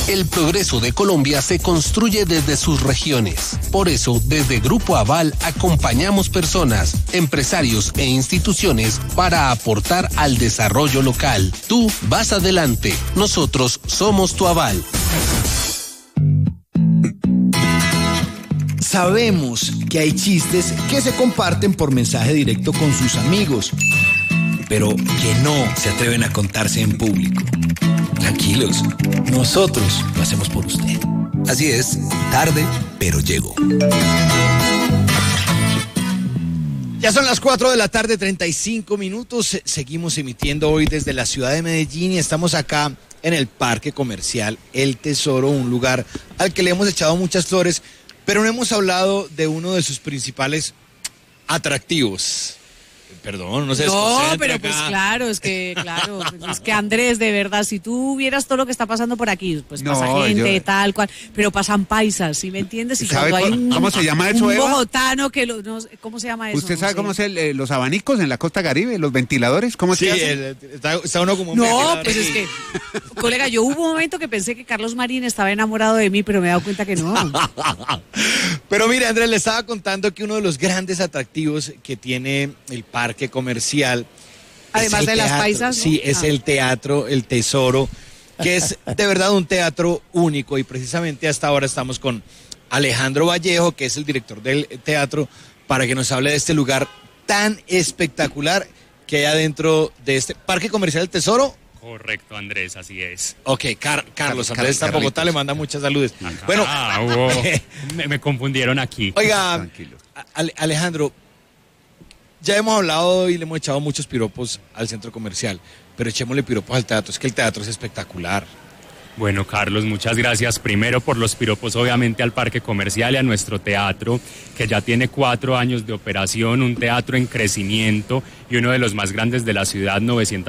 El progreso de Colombia se construye desde sus regiones. Por eso, desde Grupo Aval acompañamos personas, empresarios e instituciones para aportar al desarrollo local. Tú vas adelante. Nosotros somos tu aval. Sabemos que hay chistes que se comparten por mensaje directo con sus amigos, pero que no se atreven a contarse en público. Tranquilos, nosotros lo hacemos por usted. Así es, tarde, pero llego. Ya son las 4 de la tarde, 35 minutos. Seguimos emitiendo hoy desde la ciudad de Medellín y estamos acá en el Parque Comercial El Tesoro, un lugar al que le hemos echado muchas flores, pero no hemos hablado de uno de sus principales atractivos. Perdón, no sé. No, pero pues claro, es que Andrés, de verdad, si tú vieras todo lo que está pasando por aquí, pues no, pasa gente, tal cual, pero pasan paisas, ¿sí me entiendes? Y ¿sabe cuando hay cómo se llama eso, un Eva? bogotano que ¿cómo se llama eso? ¿Usted sabe cómo es los abanicos en la costa Caribe, los ventiladores? ¿Cómo se hace? Está uno como un no, pues es que, colega, yo hubo un momento que pensé que Carlos Marín estaba enamorado de mí, pero me he dado cuenta que no. Pero mire, Andrés, le estaba contando que uno de los grandes atractivos que tiene el Parque Comercial, además de las paisas, ¿no? Sí, es el teatro El Tesoro, que es de verdad un teatro único, y precisamente hasta ahora estamos con Alejandro Vallejo, que es el director del teatro, para que nos hable de este lugar tan espectacular que hay adentro de este Parque Comercial El Tesoro. Correcto, Andrés, así es. Ok, Carlos Andrés está en Bogotá, le manda muchas saludos. Acá. Bueno, me confundieron aquí. Oiga, Alejandro, ya hemos hablado y le hemos echado muchos piropos al centro comercial, pero echémosle piropos al teatro, es que el teatro es espectacular. Bueno, Carlos, muchas gracias. Primero por los piropos, obviamente, al Parque Comercial y a nuestro teatro, que ya tiene 4 años de operación, un teatro en crecimiento y uno de los más grandes de la ciudad,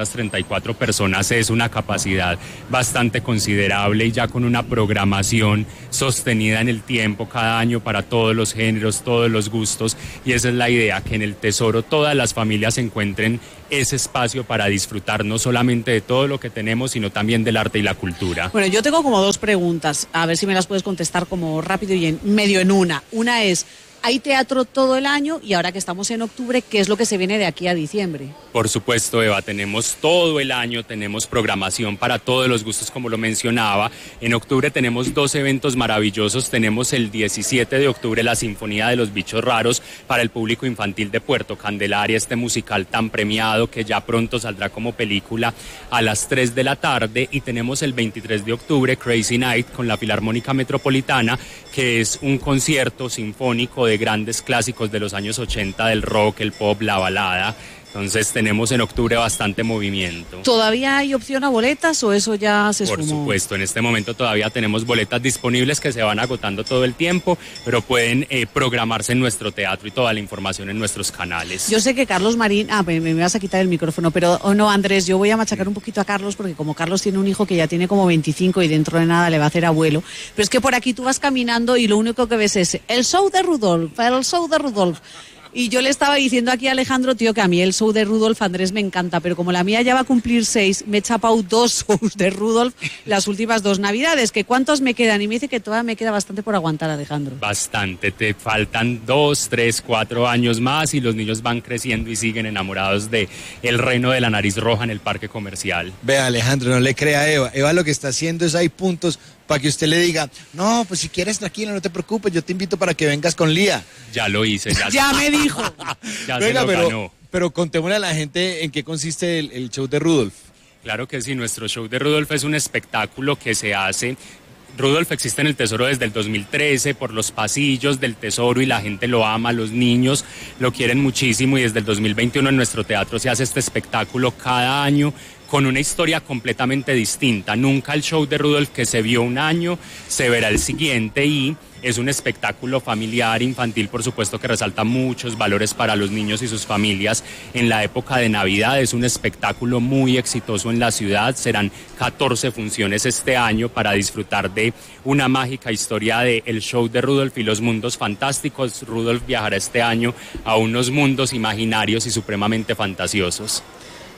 934 personas, es una capacidad bastante considerable y ya con una programación sostenida en el tiempo cada año para todos los géneros, todos los gustos, y esa es la idea, que en el Tesoro todas las familias encuentren ese espacio para disfrutar no solamente de todo lo que tenemos, sino también del arte y la cultura. Bueno, yo tengo como 2 preguntas, a ver si me las puedes contestar como rápido y medio en una. Una es, ¿hay teatro todo el año? Y ahora que estamos en octubre, ¿qué es lo que se viene de aquí a diciembre? Por supuesto, Eva, tenemos todo el año, tenemos programación para todos los gustos, como lo mencionaba. En octubre tenemos 2 eventos maravillosos. Tenemos el 17 de octubre la Sinfonía de los Bichos Raros para el público infantil de Puerto Candelaria, este musical tan premiado que ya pronto saldrá como película a las 3 de la tarde. Y tenemos el 23 de octubre Crazy Night con la Filarmónica Metropolitana, que es un concierto sinfónico de grandes clásicos de los años 80 del rock, el pop, la balada. Entonces tenemos en octubre bastante movimiento. ¿Todavía hay opción a boletas o eso ya se Por sumó? supuesto, en este momento todavía tenemos boletas disponibles que se van agotando todo el tiempo, pero pueden programarse en nuestro teatro y toda la información en nuestros canales. Yo sé que Carlos Marín... me vas a quitar el micrófono, pero no, Andrés, yo voy a machacar un poquito a Carlos porque como Carlos tiene un hijo que ya tiene como 25 y dentro de nada le va a hacer abuelo, pero es que por aquí tú vas caminando y lo único que ves es el show de Rudolf, el show de Rudolf. Y yo le estaba diciendo aquí a Alejandro, tío, que a mí el show de Rudolf Andrés me encanta, pero como la mía ya va a cumplir 6, me he chapado 2 shows de Rudolf las últimas 2 Navidades. ¿Que cuántos me quedan? Y me dice que todavía me queda bastante por aguantar, Alejandro. Bastante, te faltan 2, 3, 4 años más y los niños van creciendo y siguen enamorados de el reino de la nariz roja en el Parque Comercial. Vea, Alejandro, no le crea a Eva. Eva lo que está haciendo es hay puntos para que usted le diga, no, pues si quieres tranquilo, no te preocupes, yo te invito para que vengas con Lía. Ya lo hice. Ya me dijo. Ya Venga, se lo ganó. Pero contémosle a la gente en qué consiste el show de Rudolf. Claro que sí, nuestro show de Rudolf es un espectáculo que se hace. Rudolf existe en el Tesoro desde el 2013 por los pasillos del Tesoro y la gente lo ama, los niños lo quieren muchísimo y desde el 2021 en nuestro teatro se hace este espectáculo cada año con una historia completamente distinta. Nunca el show de Rudolf que se vio un año se verá el siguiente y es un espectáculo familiar, infantil, por supuesto que resalta muchos valores para los niños y sus familias en la época de Navidad. Es un espectáculo muy exitoso en la ciudad. Serán 14 funciones este año para disfrutar de una mágica historia de el show de Rudolf y los mundos fantásticos. Rudolf viajará este año a unos mundos imaginarios y supremamente fantasiosos.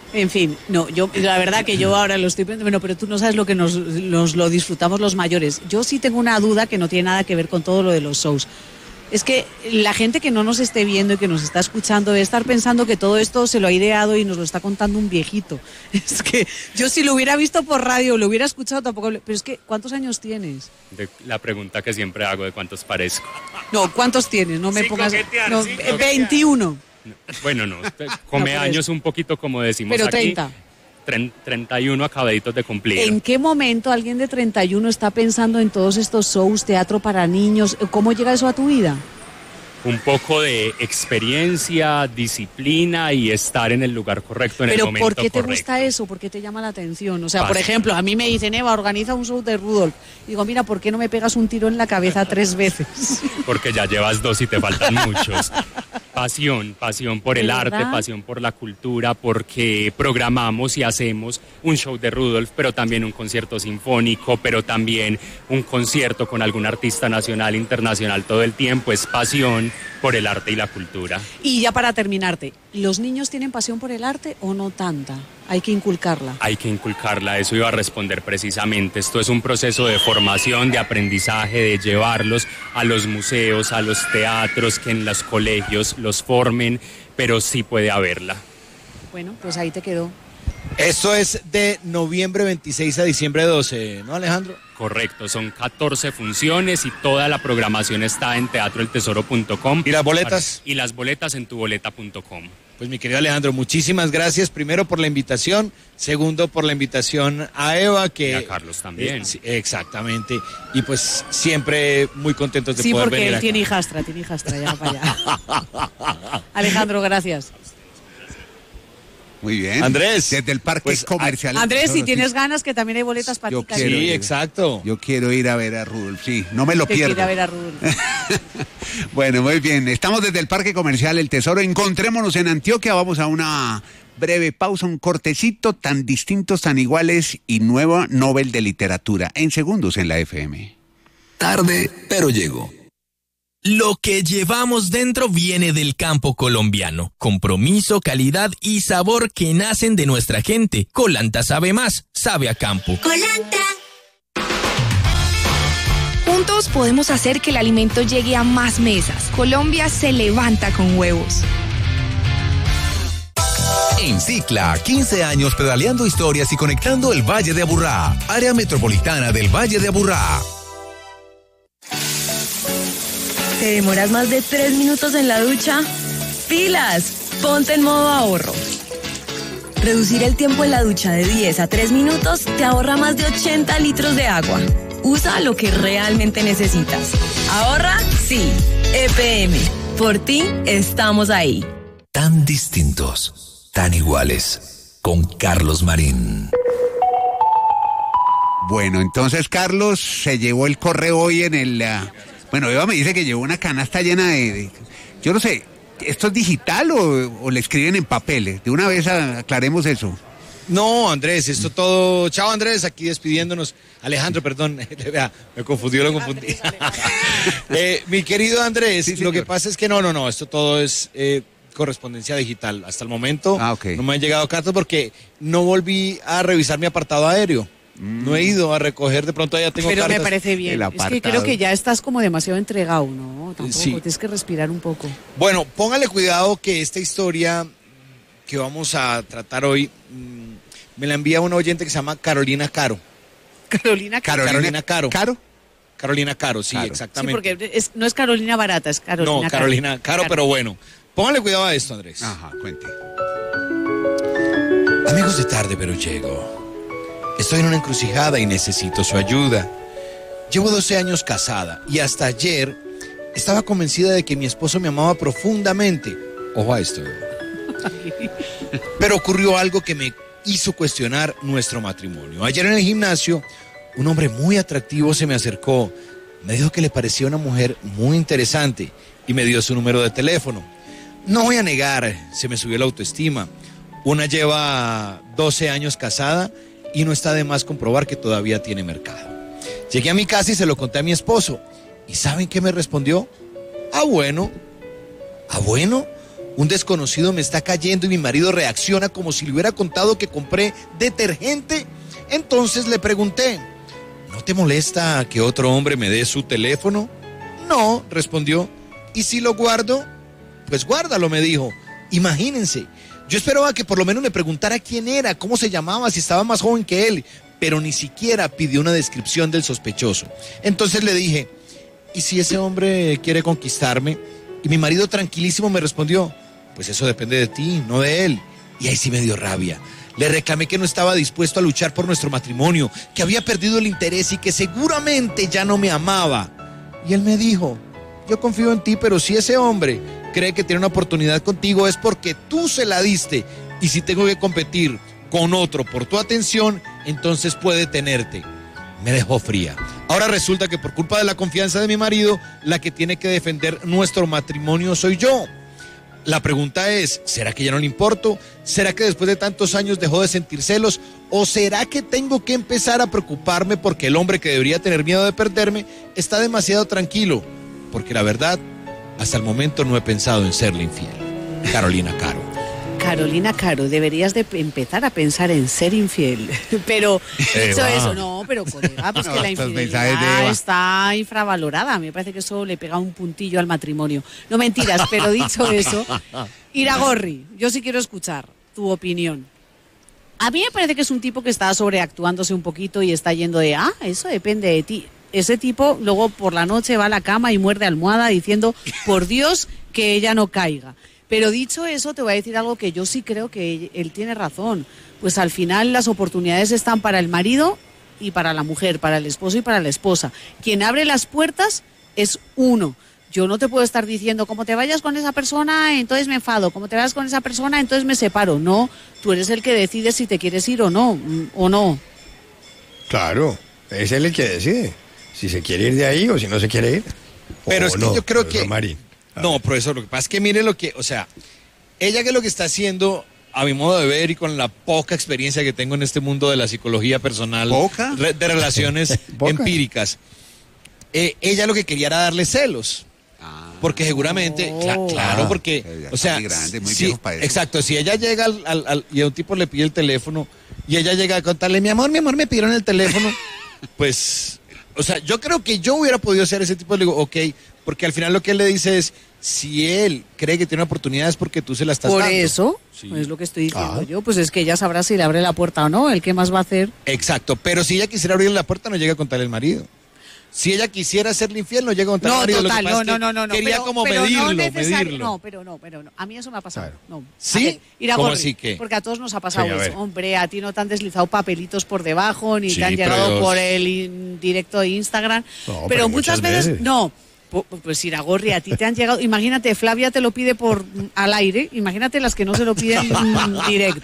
En fin, no, yo la verdad que yo ahora lo estoy pensando, bueno, pero tú no sabes lo que nos lo disfrutamos los mayores. Yo sí tengo una duda que no tiene nada que ver con todo lo de los shows. Es que la gente que no nos esté viendo y que nos está escuchando debe estar pensando que todo esto se lo ha ideado y nos lo está contando un viejito. Es que yo si lo hubiera visto por radio, lo hubiera escuchado tampoco. Pero es que, ¿cuántos años tienes? La pregunta que siempre hago de cuántos parezco. No, ¿cuántos tienes? No me pongas... No, 21. Bueno, no, come No, años un poquito como decimos pero aquí. 30. 31 acabaditos de cumplir. ¿En qué momento alguien de 31 está pensando en todos estos shows, teatro para niños? ¿Cómo llega eso a tu vida? Un poco de experiencia, disciplina y estar en el lugar correcto en el momento correcto. ¿Pero por qué te gusta eso? ¿Por qué te llama la atención? O sea, por ejemplo, a mí me dicen, Eva, organiza un show de Rudolf. Digo, mira, ¿por qué no me pegas un tiro en la cabeza 3 veces? Porque ya llevas 2 y te faltan muchos. Pasión por el arte, ¿verdad? pasión por la cultura, porque programamos y hacemos un show de Rudolf, pero también un concierto sinfónico, pero también un concierto con algún artista nacional, internacional todo el tiempo. Es pasión por el arte y la cultura. Y ya para terminarte, ¿los niños tienen pasión por el arte o no tanta? Hay que inculcarla. Hay que inculcarla, eso iba a responder precisamente. Esto es un proceso de formación, de aprendizaje, de llevarlos a los museos, a los teatros, que en los colegios los formen, pero sí puede haberla. Bueno, pues ahí te quedó. Esto es de noviembre 26 a diciembre 12, ¿no, Alejandro? Correcto, son 14 funciones y toda la programación está en teatroeltesoro.com. ¿Y las boletas? Y las boletas en tuboleta.com. Pues mi querido Alejandro, muchísimas gracias. Primero por la invitación, segundo por la invitación a Eva, que... Y a Carlos también. Sí, exactamente. Y pues siempre muy contentos de poder venir Sí, porque acá. tiene hijastra, ya para allá. Alejandro, gracias. Muy bien. Andrés, desde el Parque pues, Comercial. Andrés, si Sí. tienes ganas, que también hay boletas para Yo ti. cariño. quiero Sí, ir. exacto. Yo quiero ir a ver a Rudolf, sí, no me lo Que pierdo. quiere ver a Rudolf. Bueno, muy bien, estamos desde el Parque Comercial El Tesoro, encontrémonos en Antioquia, vamos a una breve pausa, un cortecito, tan distintos, tan iguales y nuevo Nobel de Literatura, en segundos en la FM. Tarde, pero llego. Lo que llevamos dentro viene del campo colombiano. Compromiso, calidad y sabor que nacen de nuestra gente. Colanta sabe más, sabe a campo. Colanta. Juntos podemos hacer que el alimento llegue a más mesas. Colombia se levanta con huevos. En Cicla, 15 años pedaleando historias y conectando el Valle de Aburrá, área metropolitana del Valle de Aburrá. ¿Te demoras más de 3 minutos en la ducha? ¡Pilas! Ponte en modo ahorro. Reducir el tiempo en la ducha de 10 a 3 minutos te ahorra más de 80 litros de agua. Usa lo que realmente necesitas. ¿Ahorra? Sí. EPM. Por ti estamos ahí. Tan distintos, tan iguales. Con Carlos Marín. Bueno, entonces Carlos se llevó el correo hoy en el... Bueno, Eva me dice que llevó una canasta llena de yo no sé, ¿esto es digital o le escriben en papeles? De una vez aclaremos eso. No, Andrés, esto todo... Chao, Andrés, aquí despidiéndonos. Alejandro, perdón, me confundí, lo confundí. Mi querido Andrés, Sí, lo que pasa es que no, esto todo es correspondencia digital. Hasta el momento Okay. no me han llegado cartas porque no volví a revisar mi apartado aéreo. No he ido a recoger, de pronto ya tengo Pero cartas. me parece bien. El Es que apartado. creo que ya estás como demasiado entregado, ¿no? Tampoco, Sí. tienes que respirar un poco. Bueno, póngale cuidado que esta historia que vamos a tratar hoy me la envía una oyente que se llama Carolina Caro. Carolina Caro. Carolina Caro. ¿Caro? Carolina Caro, sí, Caro. Sí, exactamente. porque no es Carolina Barata, es Carolina No, Carolina Caro, pero bueno. Póngale cuidado a esto, Andrés. Ajá, cuente. Amigos de Tarde, pero llego. Estoy en una encrucijada y necesito su ayuda. Llevo 12 años casada y hasta ayer estaba convencida de que mi esposo me amaba profundamente. Ojo a esto. Pero ocurrió algo que me hizo cuestionar nuestro matrimonio. Ayer en el gimnasio, un hombre muy atractivo se me acercó. Me dijo que le parecía una mujer muy interesante y me dio su número de teléfono. No voy a negar, se me subió la autoestima. Una lleva 12 años casada y no está de más comprobar que todavía tiene mercado. Llegué a mi casa y se lo conté a mi esposo. ¿Y saben qué me respondió? Ah, bueno. Un desconocido me está cayendo y mi marido reacciona como si le hubiera contado que compré detergente. Entonces le pregunté, ¿no te molesta que otro hombre me dé su teléfono? No, respondió. ¿Y si lo guardo? Pues guárdalo, me dijo. Imagínense, yo esperaba que por lo menos me preguntara quién era, cómo se llamaba, si estaba más joven que él, pero ni siquiera pidió una descripción del sospechoso. Entonces le dije, ¿y si ese hombre quiere conquistarme? Y mi marido tranquilísimo me respondió, pues eso depende de ti, no de él. Y ahí sí me dio rabia. Le reclamé que no estaba dispuesto a luchar por nuestro matrimonio, que había perdido el interés y que seguramente ya no me amaba. Y él me dijo, yo confío en ti, pero si ese hombre cree que tiene una oportunidad contigo es porque tú se la diste. Y si tengo que competir con otro por tu atención, entonces puede tenerte. Me dejó fría. Ahora resulta que por culpa de la confianza de mi marido, la que tiene que defender nuestro matrimonio soy yo. La pregunta es, ¿será que ya no le importo? ¿Será que después de tantos años dejó de sentir celos? ¿O será que tengo que empezar a preocuparme porque el hombre que debería tener miedo de perderme está demasiado tranquilo? Porque la verdad, hasta el momento no he pensado en serle infiel. Carolina Caro. Carolina Caro, deberías de empezar a pensar en ser infiel. Pero, dicho eso, no, pero colega, pues no, que la infidelidad está infravalorada. A mí me parece que eso le pega un puntillo al matrimonio. No mentiras, pero dicho eso, Iragorri, yo sí quiero escuchar tu opinión. A mí me parece que es un tipo que está sobreactuándose un poquito y está yendo de, eso depende de ti. Ese tipo luego por la noche va a la cama y muerde almohada diciendo, por Dios, que ella no caiga. Pero dicho eso, te voy a decir algo que yo sí creo que él tiene razón. Pues al final las oportunidades están para el marido y para la mujer, para el esposo y para la esposa. Quien abre las puertas es uno. Yo no te puedo estar diciendo, como te vayas con esa persona, entonces me enfado. Como te vayas con esa persona, entonces me separo. No, tú eres el que decide si te quieres ir o no. Claro, es él el que decide. Si se quiere ir de ahí o si no se quiere ir. Pero es que no, yo creo que... Mari. No, profesor, lo que pasa es que mire lo que, o sea, ella que lo que está haciendo, a mi modo de ver y con la poca experiencia que tengo en este mundo de la psicología personal, de relaciones empíricas, ella lo que quería era darle celos. Porque seguramente, claro, porque, o sea, muy grande, muy sí, viejo para eso. Exacto, si ella llega y a un tipo le pide el teléfono y ella llega a contarle, mi amor, me pidieron el teléfono, pues, o sea, yo creo que yo hubiera podido ser ese tipo, le digo, ok, porque al final lo que él le dice es, si él cree que tiene una oportunidad es porque tú se la estás dando. Por eso, sí. Es lo que estoy diciendo yo, pues es que ella sabrá si le abre la puerta o no, el qué más va a hacer. Exacto, pero si ella quisiera abrirle la puerta no llega a contarle al marido. Si ella quisiera serle infiel, no llega a contar al marido. Total, lo que pasa no. Quería pero, como pero medirlo. No, pero no. A mí eso me ha pasado. Claro. No. ¿Sí? ¿Cómo así que? Porque a todos nos ha pasado eso. Hombre, a ti no te han deslizado papelitos por debajo, ni te han llegado por el directo de Instagram. No, pero muchas veces no. Pues Iragorri, a ti te han llegado, imagínate, Flavia te lo pide al aire, imagínate las que no se lo piden directo.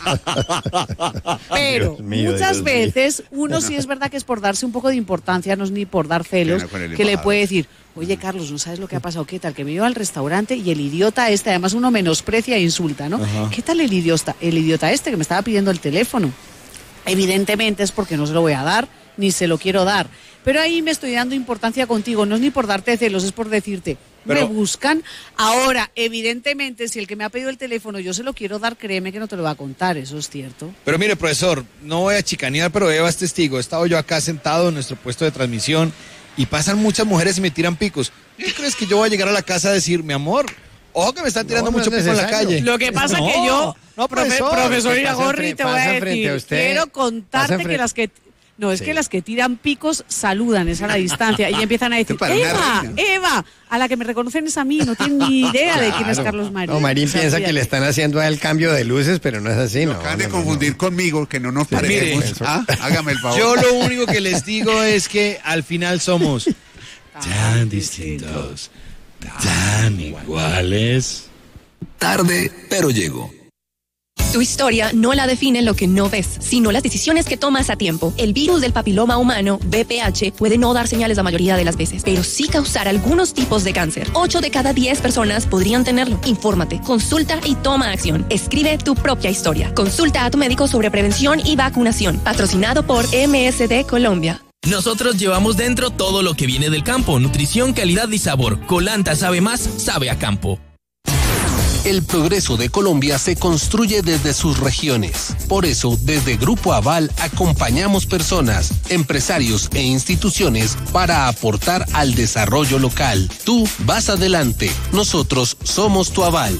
Pero muchas veces uno sí es verdad que es por darse un poco de importancia, no es ni por dar celos, que le puede decir, oye Carlos, ¿no sabes lo que ha pasado? ¿Qué tal? Que me iba al restaurante y el idiota este, además uno menosprecia e insulta, ¿no? Ajá. ¿Qué tal el idiota este que me estaba pidiendo el teléfono? Evidentemente es porque no se lo voy a dar, ni se lo quiero dar. Pero ahí me estoy dando importancia contigo, no es ni por darte celos, es por decirte, me buscan. Ahora, evidentemente, si el que me ha pedido el teléfono yo se lo quiero dar, créeme que no te lo va a contar, eso es cierto. Pero mire, profesor, no voy a chicanear, pero Eva es testigo. He estado yo acá sentado en nuestro puesto de transmisión y pasan muchas mujeres y me tiran picos. ¿Tú crees que yo voy a llegar a la casa a decir, mi amor, ojo que me están tirando mucho pico en la calle? Lo que pasa es que yo, profesor Iragorri, te voy a decir, quiero contarte que las que... No, es que las que tiran picos saludan, es a la distancia, y empiezan a decir, Eva, a la que me reconocen es a mí, no tienen ni idea de quién es Carlos Marín. No, Marín piensa que le están haciendo el cambio de luces, pero no es así, ¿no? Acaban de confundir conmigo, que no nos parecemos. Hágame el favor. Yo lo único que les digo es que al final somos tan distintos, tan iguales. Tarde, pero llego. Tu historia no la define lo que no ves, sino las decisiones que tomas a tiempo. El virus del papiloma humano, VPH, puede no dar señales la mayoría de las veces, pero sí causar algunos tipos de cáncer. 8 de cada 10 personas podrían tenerlo. Infórmate, consulta y toma acción. Escribe tu propia historia. Consulta a tu médico sobre prevención y vacunación. Patrocinado por MSD Colombia. Nosotros llevamos dentro todo lo que viene del campo. Nutrición, calidad y sabor. Colanta sabe más, sabe a campo. El progreso de Colombia se construye desde sus regiones. Por eso, desde Grupo Aval acompañamos personas, empresarios e instituciones para aportar al desarrollo local. Tú vas adelante. Nosotros somos tu aval.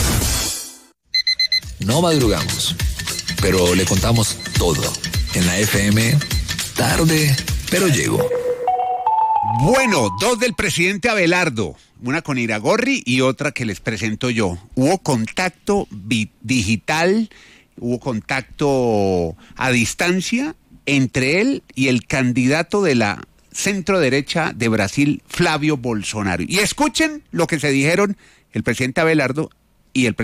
No madrugamos, pero le contamos todo. En la FM, tarde, pero llego. Bueno, dos del presidente Abelardo, una con Iragorri y otra que les presento yo. Hubo contacto digital, hubo contacto a distancia entre él y el candidato de la centro derecha de Brasil, Flávio Bolsonaro. Y escuchen lo que se dijeron el presidente Abelardo y el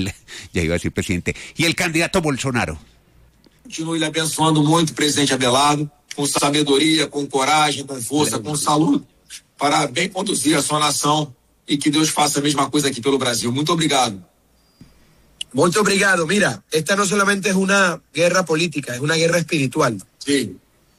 candidato Bolsonaro. Continue abençoando muito o presidente Abelardo, com sabedoria, com coragem, com força, com saúde, para bem conduzir a sua nação e que Deus faça a mesma coisa aqui pelo Brasil. Muito obrigado. Muito obrigado. Mira, esta no solamente es una guerra política, es una guerra espiritual. Sí.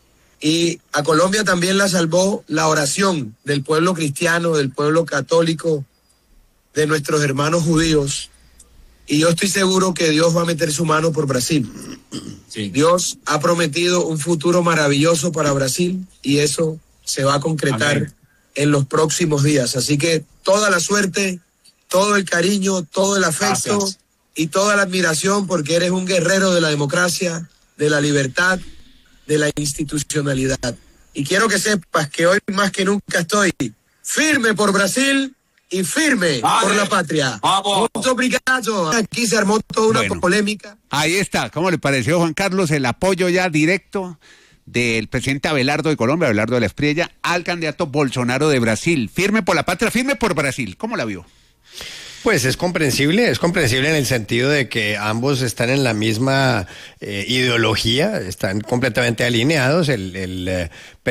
Y a Colombia también la salvó la oración del pueblo cristiano, del pueblo católico, de nuestros hermanos judíos. Y yo estoy seguro que Dios va a meter su mano por Brasil. Sí. Dios ha prometido un futuro maravilloso para Brasil y eso se va a concretar Amén. En los próximos días. Así que toda la suerte, todo el cariño, todo el afecto Gracias. Y toda la admiración porque eres un guerrero de la democracia, de la libertad, de la institucionalidad. Y quiero que sepas que hoy más que nunca estoy firme por Brasil y firme por la patria. Vamos. Mucho obrigado. Aquí se armó toda una polémica. Ahí está. ¿Cómo le pareció, Juan Carlos, el apoyo ya directo del presidente Abelardo de Colombia, Abelardo de la Espriella, al candidato Bolsonaro de Brasil? Firme por la patria, firme por Brasil. ¿Cómo la vio? Pues es comprensible en el sentido de que ambos están en la misma ideología, están completamente alineados. El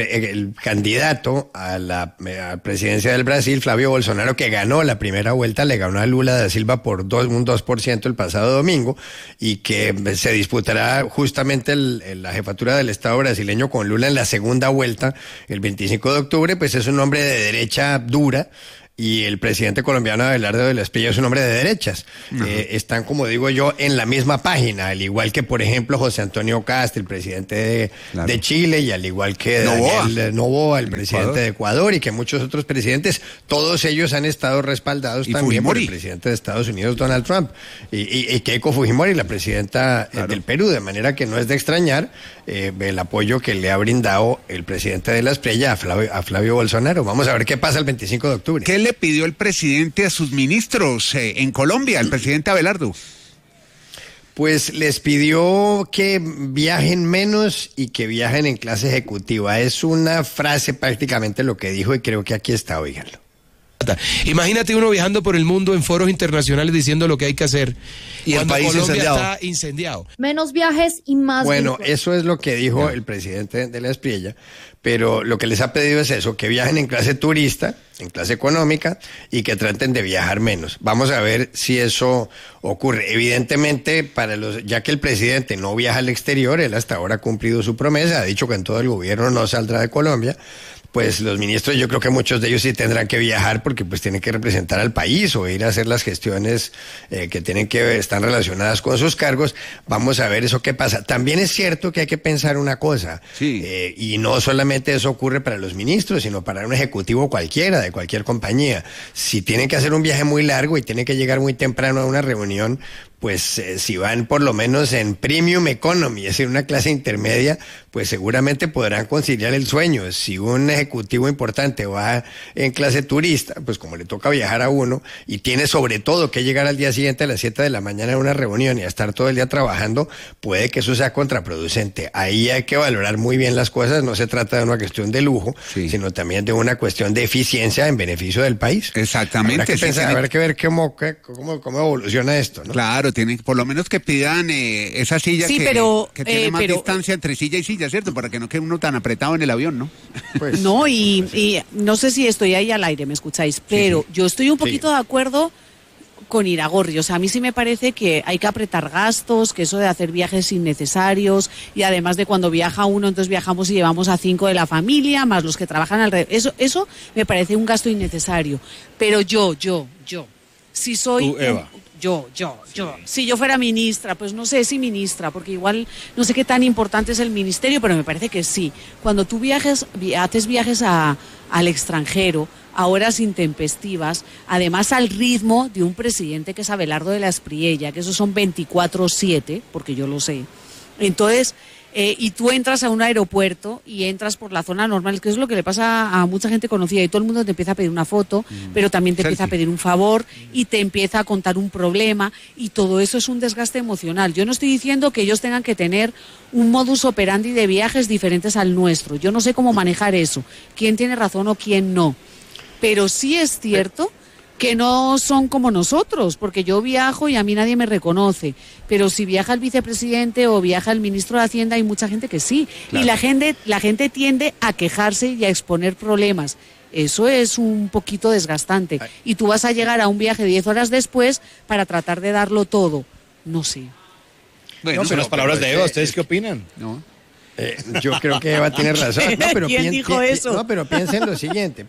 candidato a la presidencia del Brasil, Flávio Bolsonaro, que ganó la primera vuelta, le ganó a Lula da Silva por un 2% el pasado domingo, y que se disputará justamente la jefatura del Estado brasileño con Lula en la segunda vuelta el 25 de octubre, pues es un hombre de derecha dura. Y el presidente colombiano Abelardo de la Espriella es un hombre de derechas. Están, como digo yo, en la misma página, al igual que, por ejemplo, José Antonio Kast, el presidente de Chile, y al igual que Daniel Noboa, el presidente de Ecuador, y que muchos otros presidentes, todos ellos han estado respaldados también por el presidente de Estados Unidos, Donald Trump, y Keiko Fujimori, la presidenta del Perú, de manera que no es de extrañar el apoyo que le ha brindado el presidente de la Espriella a Flávio Bolsonaro. Vamos a ver qué pasa el 25 de octubre. ¿Qué le pidió el presidente a sus ministros en Colombia, el presidente Abelardo? Pues les pidió que viajen menos y que viajen en clase ejecutiva. Es una frase prácticamente lo que dijo y creo que aquí está, oíganlo. Imagínate uno viajando por el mundo en foros internacionales diciendo lo que hay que hacer y el país está incendiado. Menos viajes y más. Bueno, eso es lo que dijo el presidente de la Espriella, pero lo que les ha pedido es eso, que viajen en clase turista, en clase económica, y que traten de viajar menos. Vamos a ver si eso ocurre. Evidentemente, ya que el presidente no viaja al exterior, él hasta ahora ha cumplido su promesa, ha dicho que en todo el gobierno no saldrá de Colombia. Pues los ministros, yo creo que muchos de ellos sí tendrán que viajar porque pues tienen que representar al país o ir a hacer las gestiones que están relacionadas con sus cargos. Vamos a ver eso qué pasa. También es cierto que hay que pensar una cosa, y no solamente eso ocurre para los ministros, sino para un ejecutivo cualquiera, de cualquier compañía. Si tienen que hacer un viaje muy largo y tienen que llegar muy temprano a una reunión, pues si van por lo menos en Premium Economy, es decir, una clase intermedia, pues seguramente podrán conciliar el sueño. Si un ejecutivo importante va en clase turista, pues como le toca viajar a uno y tiene sobre todo que llegar al día siguiente a las 7 de la mañana a una reunión y a estar todo el día trabajando, puede que eso sea contraproducente. Ahí hay que valorar muy bien las cosas, no se trata de una cuestión de lujo, sino también de una cuestión de eficiencia en beneficio del país. Exactamente. Habrá que pensar, habrá que ver cómo evoluciona esto, ¿no? Claro, tienen por lo menos que pidan esa silla que tiene más distancia entre silla y silla, ¿cierto? Para que no quede uno tan apretado en el avión, ¿no? Pues. No, y no sé si estoy ahí al aire, me escucháis, pero yo estoy un poquito de acuerdo con Iragorri. O sea, a mí sí me parece que hay que apretar gastos, que eso de hacer viajes innecesarios, y además de cuando viaja uno, entonces viajamos y llevamos a 5 de la familia, más los que trabajan alrededor. Eso me parece un gasto innecesario. Pero yo, si soy... Tú, Eva. Si yo fuera ministra, pues no sé si ministra, porque igual no sé qué tan importante es el ministerio, pero me parece que sí. Cuando tú haces viajes al extranjero, a horas intempestivas, además al ritmo de un presidente que es Abelardo de la Espriella, que esos son 24/7, porque yo lo sé. Entonces, y tú entras a un aeropuerto y entras por la zona normal, que es lo que le pasa a mucha gente conocida, y todo el mundo te empieza a pedir una foto, pero también te empieza a pedir un favor y te empieza a contar un problema, y todo eso es un desgaste emocional. Yo no estoy diciendo que ellos tengan que tener un modus operandi de viajes diferentes al nuestro. Yo no sé cómo manejar eso, quién tiene razón o quién no. Pero sí es cierto que no son como nosotros, porque yo viajo y a mí nadie me reconoce, pero si viaja el vicepresidente o viaja el ministro de Hacienda hay mucha gente que sí, claro. Y la gente tiende a quejarse y a exponer problemas. Eso es un poquito desgastante. Y tú vas a llegar a un viaje 10 horas después para tratar de darlo todo. No sé. Bueno, son las palabras de Eva. ¿Ustedes qué opinan? No. Yo creo que Eva tiene razón. No, pero ¿quién dijo eso? No, pero piensen lo siguiente.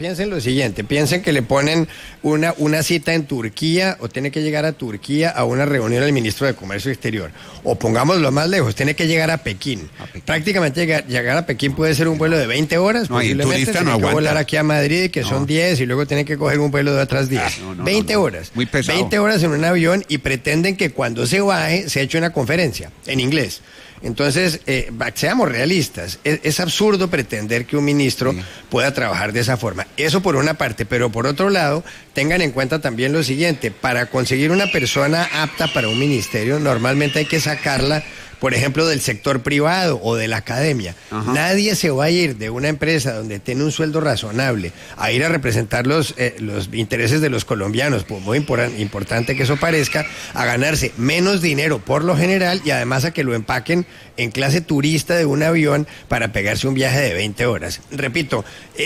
Piensen que le ponen una cita en Turquía o tiene que llegar a Turquía a una reunión del ministro de Comercio Exterior. O pongámoslo más lejos, tiene que llegar a Pekín. Prácticamente llegar a Pekín puede ser un vuelo de 20 horas. No, posiblemente tiene que volar aquí a Madrid, que son 10, y luego tiene que coger un vuelo de otras 10. 20 horas. Muy pesado. 20 horas en un avión y pretenden que cuando se baje se eche una conferencia en inglés. Entonces, seamos realistas, es absurdo pretender que un ministro pueda trabajar de esa forma. Eso por una parte, pero por otro lado, tengan en cuenta también lo siguiente: para conseguir una persona apta para un ministerio, normalmente hay que sacarla, por ejemplo, del sector privado o de la academia. Ajá. Nadie se va a ir de una empresa donde tiene un sueldo razonable a ir a representar los intereses de los colombianos, por muy importante que eso parezca, a ganarse menos dinero por lo general y además a que lo empaquen en clase turista de un avión para pegarse un viaje de 20 horas. Repito,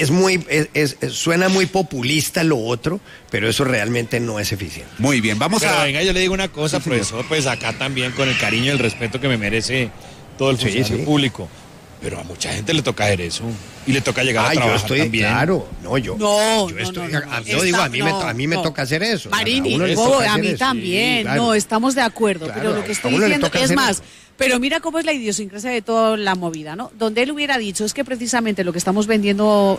suena muy populista lo otro, pero eso realmente no es eficiente. Muy bien, venga, yo le digo una cosa, profesor, pues acá también con el cariño y el respeto que me merece todo el funcionario público. Pero a mucha gente le toca hacer eso. Y le toca llegar a trabajar también. Claro, a mí me toca hacer eso. Marín, a mí también. Claro. No, estamos de acuerdo. Claro, pero lo que estoy diciendo es más. Pero mira cómo es la idiosincrasia de toda la movida, ¿no? Donde él hubiera dicho es que precisamente lo que estamos vendiendo